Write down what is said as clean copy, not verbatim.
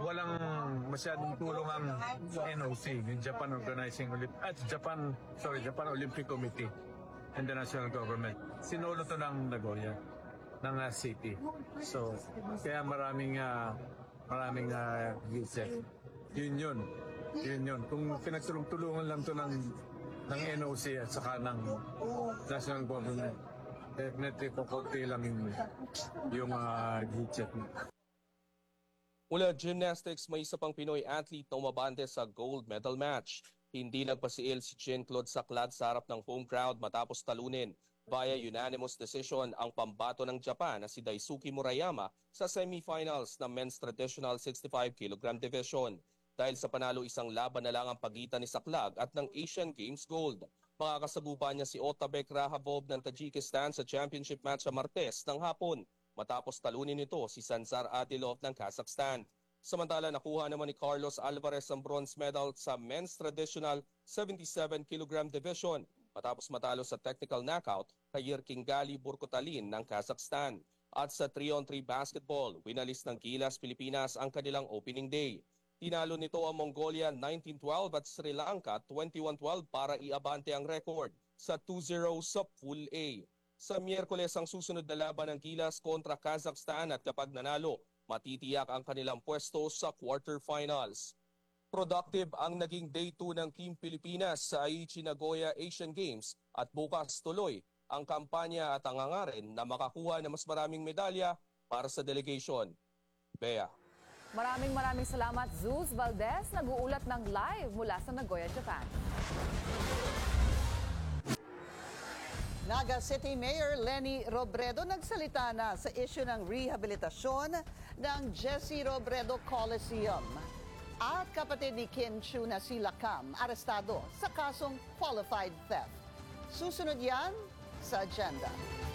walang masyadong tulong ang NOC, yung Japan Japan Olympic Committee and the national government. Sinulo to ng Nagoya, ng city. So, kaya maraming visit. Yun. Kung pinagtulungan lang to ng NOC at saka ng national government, definitely kukunti lang yung budget. Mula gymnastics, may isa pang Pinoy athlete na umabante sa gold medal match. Hindi nagpasiil si Jean-Claude Saclad sa harap ng home crowd matapos talunin via unanimous decision ang pambato ng Japan na si Daisuke Murayama sa semifinals ng men's traditional 65 kg division. Dahil sa panalo, isang laban na lang ang pagitan ni Saclad at ng Asian Games Gold. Makakasagupa niya si Otabek Rahabov ng Tajikistan sa championship match sa Martes ng hapon. Matapos talunin nito si Sansar Adilov ng Kazakhstan. Samantala, nakuha naman ni Carlos Alvarez ang bronze medal sa men's traditional 77 kg division matapos matalo sa technical knockout kay Yerkingali Burkotalin ng Kazakhstan. At sa 3-on-3 basketball, winalis ng Gilas Pilipinas ang kanilang opening day. Tinalo nito ang Mongolia 19-12 at Sri Lanka 21-12 para iabante ang record sa 2-0 sa Pool A. Sa Miyerkules ang susunod na laban ng Gilas kontra Kazakhstan at kapag nanalo, matitiyak ang kanilang pwesto sa quarterfinals. Productive ang naging Day 2 ng Team Pilipinas sa Aichi Nagoya Asian Games at bukas tuloy ang kampanya at ang hangarin na makakuha ng mas maraming medalya para sa delegation. Bea. Maraming salamat, Zeus Valdez, nag-uulat ng live mula sa Nagoya, Japan. Naga City Mayor Lenny Robredo nagsalita na sa issue ng rehabilitasyon ng Jesse Robredo Coliseum. At kapatid ni Kim Chiu na si Lakam, arestado sa kasong qualified theft. Susunod yan sa agenda.